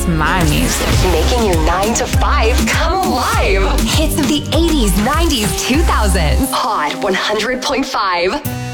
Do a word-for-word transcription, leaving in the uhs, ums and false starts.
It's my music. Making your nine to five come alive. Hits of the eighties, nineties, two thousands. Hot one hundred point five.